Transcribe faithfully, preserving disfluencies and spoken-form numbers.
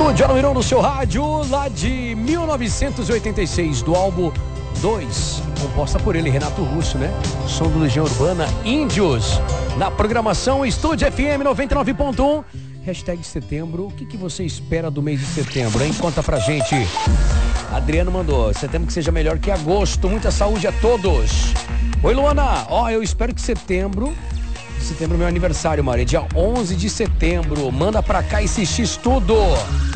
Estúdio Alumirão no seu rádio, lá de mil novecentos e oitenta e seis, do álbum dois, composta por ele, Renato Russo, né? Som do Legião Urbana, Índios. Na programação, Estúdio F M noventa e nove ponto um. Hashtag setembro, o que, que você espera do mês de setembro, hein? Conta pra gente. Adriano mandou, setembro que seja melhor que agosto, muita saúde a todos. Oi, Luana, ó, eu espero que setembro... Setembro é meu aniversário, Maria, dia onze de setembro. Manda pra cá esse X tudo.